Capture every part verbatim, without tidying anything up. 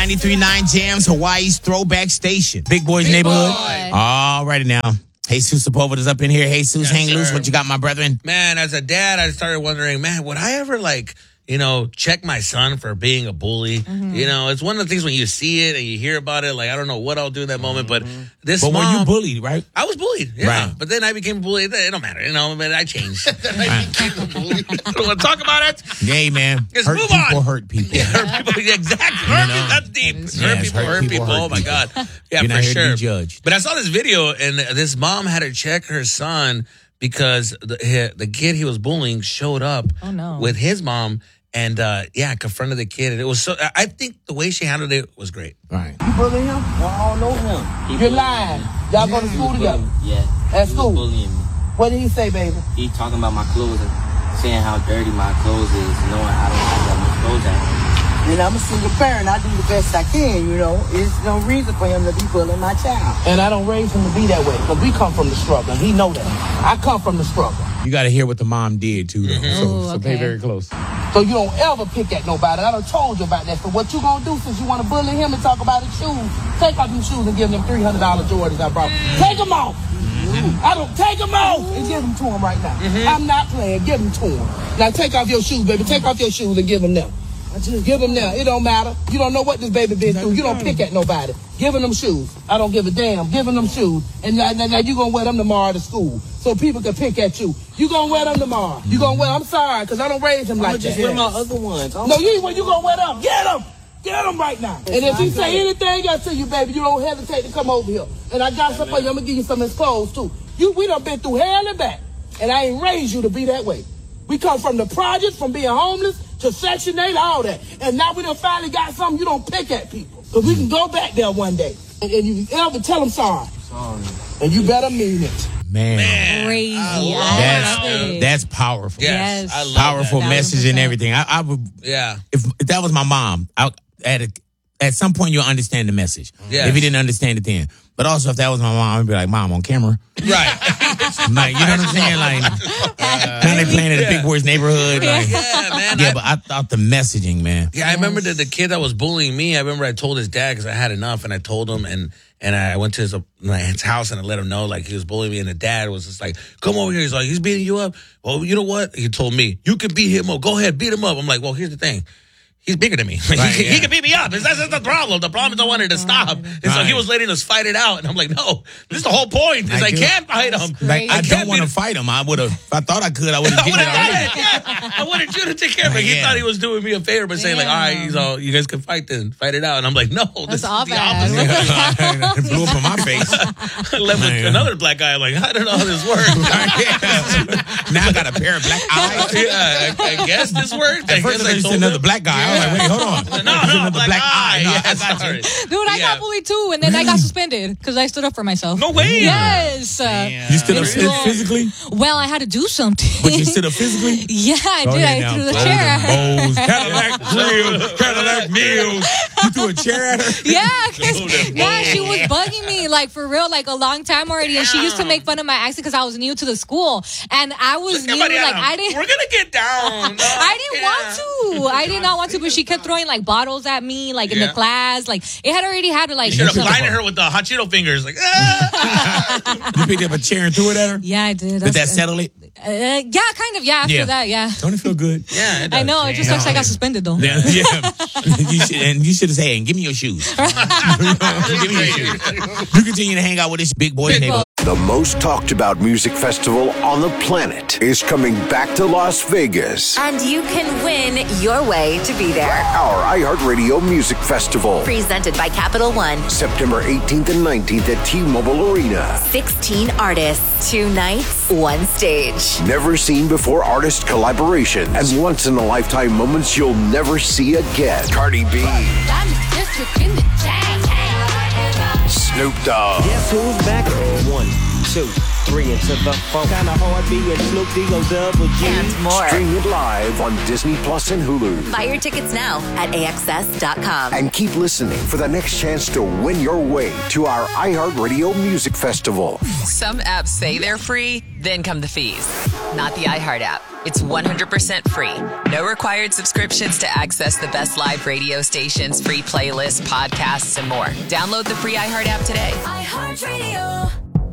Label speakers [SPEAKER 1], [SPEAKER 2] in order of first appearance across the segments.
[SPEAKER 1] ninety-three point nine Jams, Hawaii's throwback station. Big Boy's
[SPEAKER 2] Big
[SPEAKER 1] Neighborhood.
[SPEAKER 2] Boy.
[SPEAKER 1] All righty now. Jesus Sepulveda's up in here. Jesus,
[SPEAKER 3] Yes,
[SPEAKER 1] hang loose.
[SPEAKER 3] sir.
[SPEAKER 1] What you got, my brethren?
[SPEAKER 3] Man, as a dad, I started wondering, man, would I ever like, you know, check my son for being a bully?
[SPEAKER 1] Mm-hmm.
[SPEAKER 3] You know, it's one of the things when you see it and you hear about it, like, I don't know what I'll do in that moment, but this
[SPEAKER 1] But
[SPEAKER 3] mom,
[SPEAKER 1] were you bullied, right?
[SPEAKER 3] I was bullied, yeah.
[SPEAKER 1] Right.
[SPEAKER 3] But then I became a bully. It don't matter, you know, but I changed. I became a bully. I don't want to talk about it.
[SPEAKER 1] Yay, man.
[SPEAKER 3] Let's
[SPEAKER 1] hurt
[SPEAKER 3] move
[SPEAKER 1] people
[SPEAKER 3] on.
[SPEAKER 1] hurt people.
[SPEAKER 3] Yeah, hurt people, exactly. Hurt
[SPEAKER 1] know?
[SPEAKER 3] people, that's deep.
[SPEAKER 1] Yes,
[SPEAKER 3] hurt people,
[SPEAKER 1] hurt
[SPEAKER 3] hurt
[SPEAKER 1] people,
[SPEAKER 3] people.
[SPEAKER 1] hurt
[SPEAKER 3] Oh, my
[SPEAKER 1] people.
[SPEAKER 3] God. Yeah,
[SPEAKER 1] You're not
[SPEAKER 3] for
[SPEAKER 1] here to
[SPEAKER 3] sure.
[SPEAKER 1] be judged.
[SPEAKER 3] But I saw this video, and this mom had to check her son because the, he- the kid he was bullying showed up
[SPEAKER 2] Oh, no.
[SPEAKER 3] with his mom and, uh, yeah, confronted the kid. And it was so, I think the way she handled it was great.
[SPEAKER 1] Right.
[SPEAKER 4] You bully him? Well, I don't know him. You're lying. Y'all go to school together?
[SPEAKER 5] Yeah.
[SPEAKER 4] At
[SPEAKER 5] He
[SPEAKER 4] school?
[SPEAKER 5] was bullying me.
[SPEAKER 4] What did he say, baby?
[SPEAKER 5] He talking about my clothes and saying how dirty my clothes is, knowing I don't have that much clothes at
[SPEAKER 4] And I'm a single parent. I do the best I can, you know. There's no reason for him to be bullying my child. And I don't raise him to be that way, because we come from the struggle, and he know that. I come from the struggle.
[SPEAKER 1] You got to hear what the mom did, too, though. So,
[SPEAKER 2] Ooh,
[SPEAKER 1] so pay
[SPEAKER 2] okay.
[SPEAKER 1] very close.
[SPEAKER 4] So you don't ever pick at nobody. I done told you about that. So what you gonna do since you want to bully him and talk about his shoes? Take off his shoes and give him three hundred dollars Jordans I brought. Take them off. I don't take them off and give them to him right now. I'm not playing. Give them to him. Now take off your shoes, baby. Take off your shoes and give them them. Give them them. It don't matter. You don't know what this baby been through. You don't pick at nobody. Give him them shoes. I don't give a damn. Give him them shoes. And now, now, now you gonna wear them tomorrow to school so people can pick at you. You gonna wear them tomorrow. You gonna wear. I'm sorry, cause I don't raise him like
[SPEAKER 5] just
[SPEAKER 4] that.
[SPEAKER 5] wear my other ones.
[SPEAKER 4] No, you ain't where you gonna wear them. Get them. Get them right now. And if he say anything else to you, baby, you don't hesitate to come over here. And I got something for you. I'm gonna give you some of his clothes too. You, we done been through hell and back, and I ain't raised you to be that way. We come from the projects, from being homeless to Section eight, all that. And now we done finally got something. You don't pick at people. Because we can go back there one day. And, and you ever tell them sorry.
[SPEAKER 5] Sorry.
[SPEAKER 4] And you better mean it.
[SPEAKER 1] Man.
[SPEAKER 2] Crazy.
[SPEAKER 3] I
[SPEAKER 2] I
[SPEAKER 3] love
[SPEAKER 1] That's,
[SPEAKER 2] love it.
[SPEAKER 1] that's powerful.
[SPEAKER 3] Yes.
[SPEAKER 2] Yes.
[SPEAKER 3] I love
[SPEAKER 1] Powerful
[SPEAKER 3] that.
[SPEAKER 1] message and everything. I, I would,
[SPEAKER 3] Yeah.
[SPEAKER 1] if, if that was my mom, I, at a, at some point you'll understand the message.
[SPEAKER 3] Yes.
[SPEAKER 1] If you didn't understand it then. But also if that was my mom, I'd be like, Mom, on camera.
[SPEAKER 3] Right.
[SPEAKER 1] Like, you know what I'm saying? Like, uh, now they playing in the Big Boy's Neighborhood. Like,
[SPEAKER 3] Yeah, man.
[SPEAKER 1] yeah,
[SPEAKER 3] I-
[SPEAKER 1] but I thought the messaging, man.
[SPEAKER 3] Yeah, I remember that the kid that was bullying me. I remember I told his dad because I had enough, and I told him, and and I went to his, my his house and I let him know like he was bullying me, and the dad was just like, "Come over here." He's like, "He's beating you up." Well, you know what? He told me, "You can beat him up. Go ahead, beat him up." I'm like, "Well, here's the thing." He's bigger than me.
[SPEAKER 1] Right,
[SPEAKER 3] he,
[SPEAKER 1] yeah.
[SPEAKER 3] he can beat me up. That's, that's the problem. The problem is I wanted to stop. And so
[SPEAKER 1] Right.
[SPEAKER 3] he was letting us fight it out. And I'm like, no, this is the whole point. Because
[SPEAKER 1] I
[SPEAKER 3] I,
[SPEAKER 1] do.
[SPEAKER 3] can't fight him.
[SPEAKER 1] Like, I,
[SPEAKER 3] I
[SPEAKER 1] don't
[SPEAKER 3] can't
[SPEAKER 1] want to
[SPEAKER 3] beat
[SPEAKER 1] fight him. I would have, if I thought I could, I would have
[SPEAKER 3] I
[SPEAKER 1] did
[SPEAKER 3] would
[SPEAKER 1] it
[SPEAKER 3] have done
[SPEAKER 1] already.
[SPEAKER 3] it. Yeah. I wanted you to take care of it. He
[SPEAKER 1] Yeah.
[SPEAKER 3] thought he was doing me a favor by saying, like, all right, he's all, you guys can fight then. Fight it out. And I'm like, no, this is the
[SPEAKER 2] all
[SPEAKER 3] opposite.
[SPEAKER 2] bad.
[SPEAKER 1] It blew up in my face.
[SPEAKER 3] I left with
[SPEAKER 1] Man.
[SPEAKER 3] another black guy. I'm like, I don't know how this works.
[SPEAKER 1] Now I got a pair of black eyes.
[SPEAKER 3] yeah, I, I guess this worked. I
[SPEAKER 1] At first,
[SPEAKER 3] guess
[SPEAKER 1] I
[SPEAKER 3] I
[SPEAKER 1] just
[SPEAKER 3] told
[SPEAKER 1] said another
[SPEAKER 3] him.
[SPEAKER 1] black guy. I was like, wait, hold on.
[SPEAKER 3] No,
[SPEAKER 1] There's
[SPEAKER 3] no,
[SPEAKER 1] another
[SPEAKER 3] black,
[SPEAKER 1] black
[SPEAKER 3] eye.
[SPEAKER 1] eye. No,
[SPEAKER 3] yeah,
[SPEAKER 1] I got
[SPEAKER 3] sorry.
[SPEAKER 1] you.
[SPEAKER 2] Dude, I
[SPEAKER 3] Yeah.
[SPEAKER 2] got bullied too, and then I got suspended because I stood up for myself.
[SPEAKER 3] No way.
[SPEAKER 2] Yes. Uh,
[SPEAKER 1] You stood up
[SPEAKER 2] It's
[SPEAKER 1] phys-
[SPEAKER 2] cool.
[SPEAKER 1] physically?
[SPEAKER 2] well, I had to do something.
[SPEAKER 1] But you stood up physically?
[SPEAKER 2] yeah, I
[SPEAKER 1] Go
[SPEAKER 2] did.
[SPEAKER 1] ahead
[SPEAKER 2] I
[SPEAKER 1] now.
[SPEAKER 2] threw the
[SPEAKER 1] Golden
[SPEAKER 2] chair.
[SPEAKER 1] Bowls, Cadillac grills, Cadillac meals. You threw a chair at her?
[SPEAKER 2] Yeah, because yeah, she was bugging me like for real, like a long time already, and she used to make fun of my accent because I was new to the school, and I was new. Like
[SPEAKER 3] Mariana,
[SPEAKER 2] I didn't.
[SPEAKER 3] We're gonna get down. No,
[SPEAKER 2] I didn't
[SPEAKER 3] yeah.
[SPEAKER 2] want to. I did not want to, but she kept throwing like bottles at me, like in
[SPEAKER 3] Yeah.
[SPEAKER 2] the class. Like it had already had to like.
[SPEAKER 3] You should have
[SPEAKER 2] do something.
[SPEAKER 3] blinded her with the hot Cheeto fingers. Like, ah.
[SPEAKER 1] You picked up a chair and threw it at her?
[SPEAKER 2] Yeah, I did.
[SPEAKER 1] Did
[SPEAKER 2] That's-
[SPEAKER 1] that settle it?
[SPEAKER 2] Uh, yeah, kind of. Yeah, after
[SPEAKER 1] Yeah.
[SPEAKER 2] that, yeah.
[SPEAKER 1] Don't it feel good?
[SPEAKER 3] yeah, it
[SPEAKER 2] I
[SPEAKER 3] does.
[SPEAKER 2] know. It just sucks. I got suspended though.
[SPEAKER 1] Yeah, yeah. you should, and you should have said, hey, give me your shoes. Give me your shoes. You continue to hang out with this Big Boy's
[SPEAKER 2] Big
[SPEAKER 1] Neighborhood.
[SPEAKER 6] The most talked about music festival on the planet is coming back to Las Vegas.
[SPEAKER 7] And you can win your way to be there.
[SPEAKER 6] Our iHeartRadio Music Festival.
[SPEAKER 7] Presented by Capital One.
[SPEAKER 6] September eighteenth and nineteenth at T-Mobile Arena.
[SPEAKER 7] sixteen artists, two nights, one stage.
[SPEAKER 6] Never seen before artist collaborations and once in a lifetime moments you'll never see again. Cardi B. Snoop Dogg.
[SPEAKER 8] Guess who's back? One, two, three into the phone. Kinda hard being Snoop D-O double G.
[SPEAKER 7] And more.
[SPEAKER 6] Stream it live on Disney Plus and Hulu.
[SPEAKER 7] Buy your tickets now at A X S dot com.
[SPEAKER 6] And keep listening for the next chance to win your way to our iHeartRadio Music Festival.
[SPEAKER 9] Some apps say they're free, then come the fees. not the iHeart app. It's one hundred percent free. No required subscriptions to access the best live radio stations, free playlists, podcasts, and more. Download the free iHeart app today.
[SPEAKER 10] iHeartRadio.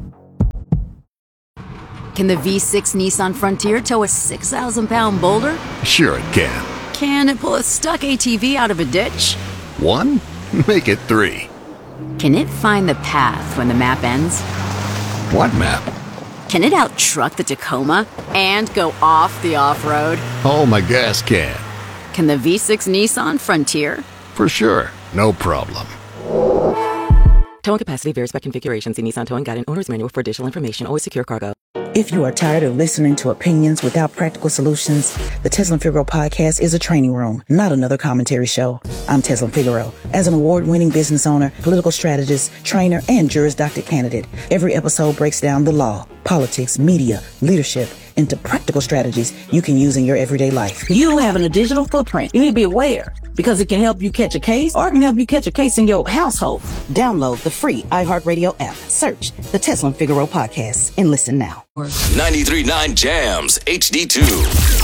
[SPEAKER 10] Can the V six Nissan Frontier tow a six thousand pound boulder?
[SPEAKER 11] Sure it can.
[SPEAKER 10] Can it pull a stuck A T V out of a ditch?
[SPEAKER 11] One? Make it three.
[SPEAKER 10] Can it find the path when the map ends?
[SPEAKER 11] What map?
[SPEAKER 10] Can it out-truck the Tacoma and go off the off-road?
[SPEAKER 11] Oh, my gas can.
[SPEAKER 10] Can the V six Nissan Frontier?
[SPEAKER 11] For sure. No problem.
[SPEAKER 12] Towing capacity varies by configuration. See Nissan Towing Guide and Owner's Manual for additional information. Always secure cargo.
[SPEAKER 13] If you are tired of listening to opinions without practical solutions, the Tesla and Figaro podcast is a training room, not another commentary show. I'm Tesla Figaro. As an award-winning business owner, political strategist, trainer, and Juris Doctor candidate, every episode breaks down the law, politics, media, leadership, into practical strategies you can use in your everyday life.
[SPEAKER 4] You having a digital footprint. You need to be aware because it can help you catch a case or it can help you catch a case in your household.
[SPEAKER 13] Download the free iHeartRadio app. Search the Tesla and Figaro podcast and listen now.
[SPEAKER 14] ninety-three point nine Jams H D two.